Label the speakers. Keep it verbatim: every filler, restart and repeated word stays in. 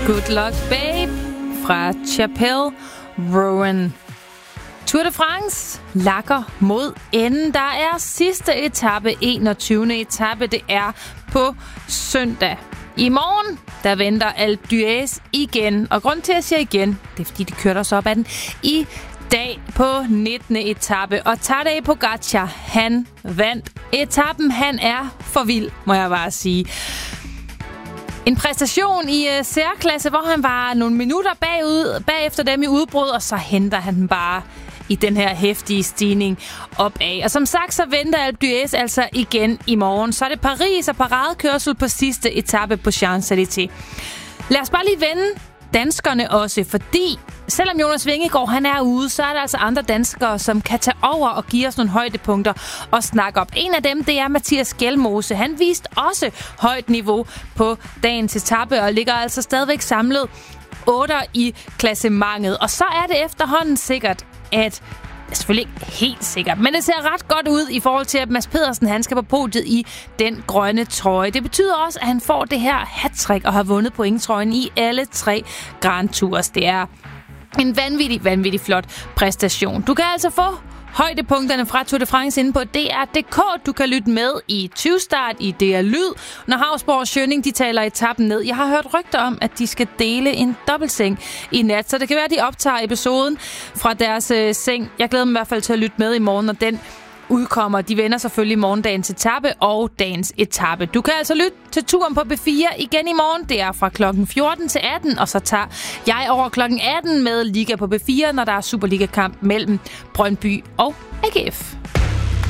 Speaker 1: Good Luck Babe fra Chappelle Rowan. Tour de France lakker mod enden. Der er sidste etape, enogtyvende etape. Det er på søndag. I morgen, der venter Alpe d'Huez igen. Og grund til, at jeg siger igen, det er, fordi de kørte os op ad den i dag på nittende etape. Og Tadej Pogačar, han vandt etappen. Han er for vild, må jeg bare sige. En præstation i uh, særklasse, hvor han var nogle minutter bagud, bagefter dem i udbrud, og så henter han den bare i den her heftige stigning opad. Og som sagt, så venter Alpe d'Huez altså igen i morgen. Så er det Paris og paradekørsel på sidste etape på Champs-Élysées. Lad os bare lige vende danskerne også, fordi selvom Jonas Vingegaard han er ude, så er der altså andre danskere, som kan tage over og give os nogle højdepunkter og snakke op. En af dem, det er Mathias Gjelmose. Han viste også højt niveau på dagens etape og ligger altså stadigvæk samlet otter i klassementet. Og så er det efterhånden sikkert, at selvfølgelig ikke helt sikkert, men det ser ret godt ud i forhold til, at Mads Pedersen han skal på podiet i den grønne trøje. Det betyder også, at han får det her hattrick og har vundet pointtrøjen i alle tre Grand Tours. Det er en vanvittig, vanvittig flot præstation. Du kan altså få højdepunkterne fra Tour de France inde på D R punktum D K. Du kan lytte med i tyve start i D R Lyd, når Hausborg og Schønning de taler etappen ned. Jeg har hørt rygter om, at de skal dele en dobbeltseng i nat, så det kan være, at de optager episoden fra deres øh, seng. Jeg glæder mig i hvert fald til at lytte med i morgen, når den udkommer. De vender selvfølgelig morgendagens etape og dagens etape. Du kan altså lytte til turen på B fire igen i morgen. Det er fra klokken fjorten til atten, og så tager jeg over klokken atten med Liga på B fire, når der er Superliga-kamp mellem Brøndby og A G F.